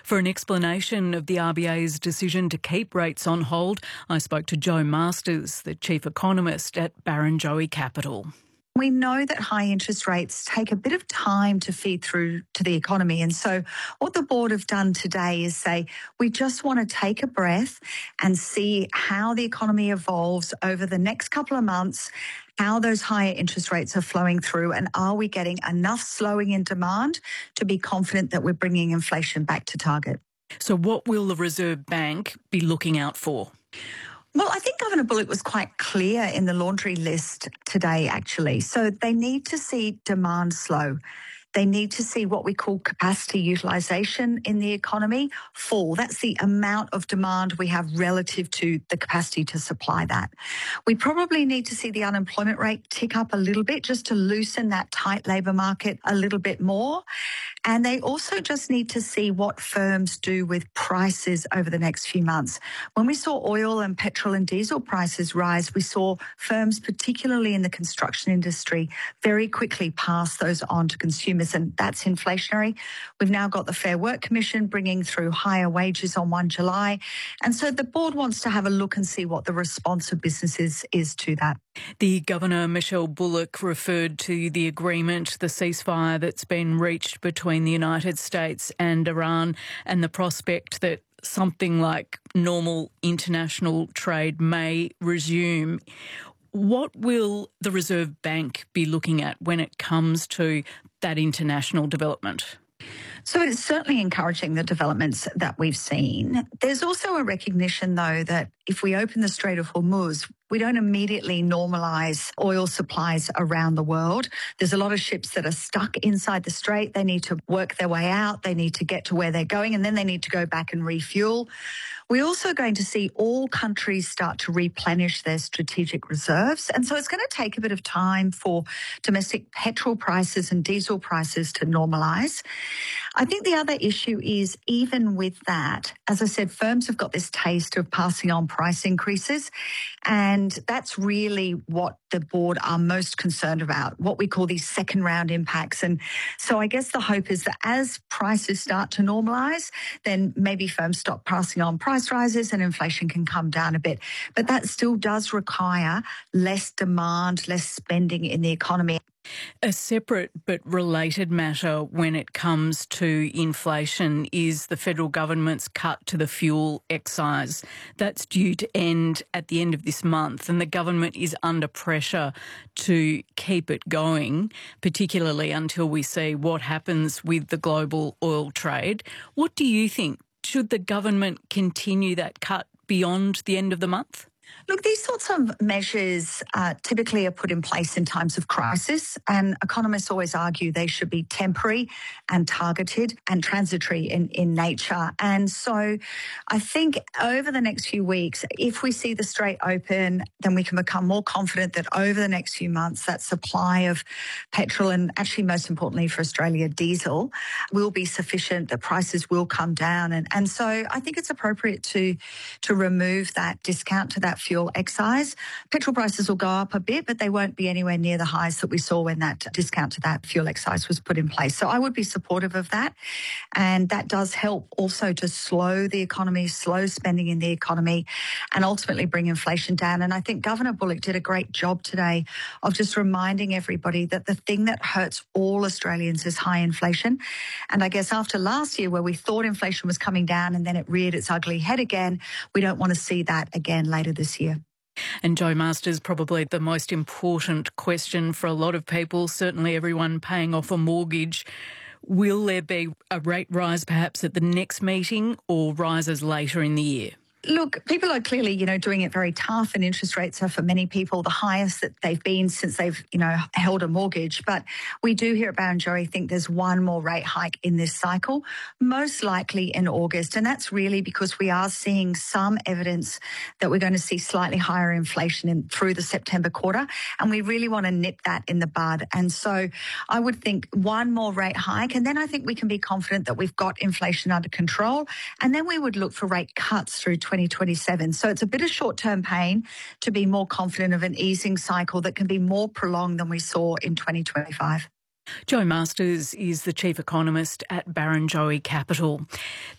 For an explanation of the RBA's decision to keep rates on hold, I spoke to Joe Masters, the chief economist at Barrenjoey Capital. We know that high interest rates take a bit of time to feed through to the economy. And so what the board have done today is say, we just want to take a breath and see how the economy evolves over the next couple of months, how those higher interest rates are flowing through, and are we getting enough slowing in demand to be confident that we're bringing inflation back to target. So what will the Reserve Bank be looking out for? Well, I think Governor Bullock was quite clear in the laundry list today, actually. So they need to see demand slow. They need to see what we call capacity utilisation in the economy fall. That's the amount of demand we have relative to the capacity to supply that. We probably need to see the unemployment rate tick up a little bit just to loosen that tight labour market a little bit more. And they also just need to see what firms do with prices over the next few months. When we saw oil and petrol and diesel prices rise, we saw firms, particularly in the construction industry, very quickly pass those on to consumers, and that's inflationary. We've now got the Fair Work Commission bringing through higher wages on 1 July. And so the board wants to have a look and see what the response of businesses is to that. The Governor, Michelle Bullock, referred to the agreement, the ceasefire that's been reached between the United States and Iran, and the prospect that something like normal international trade may resume. What will the Reserve Bank be looking at when it comes to that international development? So it's certainly encouraging the developments that we've seen. There's also a recognition, though, that if we open the Strait of Hormuz, we don't immediately normalise oil supplies around the world. There's a lot of ships that are stuck inside the strait. They need to work their way out. They need to get to where they're going, and then they need to go back and refuel. We're also going to see all countries start to replenish their strategic reserves. And so it's going to take a bit of time for domestic petrol prices and diesel prices to normalise. I think the other issue is, even with that, as I said, firms have got this taste of passing on price increases. And that's really what the board are most concerned about, what we call these second round impacts. And so I guess the hope is that as prices start to normalise, then maybe firms stop passing on price rises and inflation can come down a bit. But that still does require less demand, less spending in the economy. A separate but related matter when it comes to inflation is the federal government's cut to the fuel excise. That's due to end at the end of this month, and the government is under pressure to keep it going, particularly until we see what happens with the global oil trade. What do you think? Should the government continue that cut beyond the end of the month? Look, these sorts of measures typically are put in place in times of crisis, and economists always argue they should be temporary and targeted and transitory in nature. And so I think over the next few weeks, if we see the strait open, then we can become more confident that over the next few months, that supply of petrol, and actually most importantly for Australia, diesel, will be sufficient, the prices will come down. And so I think it's appropriate to remove that discount to that fuel excise. Petrol prices will go up a bit, but they won't be anywhere near the highs that we saw when that discount to that fuel excise was put in place. So I would be supportive of that. And that does help also to slow the economy, slow spending in the economy, and ultimately bring inflation down. And I think Governor Bullock did a great job today of just reminding everybody that the thing that hurts all Australians is high inflation. And I guess after last year, where we thought inflation was coming down and then it reared its ugly head again, we don't want to see that again later this year. And Joe Masters, probably the most important question for a lot of people, certainly everyone paying off a mortgage. Will there be a rate rise perhaps at the next meeting, or rises later in the year? Look, people are clearly, doing it very tough, and interest rates are for many people the highest that they've been since they've, held a mortgage. But we do here at Barrenjoey think there's one more rate hike in this cycle, most likely in August. And that's really because we are seeing some evidence that we're going to see slightly higher inflation through the September quarter. And we really want to nip that in the bud. And so I would think one more rate hike. And then I think we can be confident that we've got inflation under control. And then we would look for rate cuts through 2027. So it's a bit of short-term pain to be more confident of an easing cycle that can be more prolonged than we saw in 2025. Joe Masters is the chief economist at Barrenjoey Capital.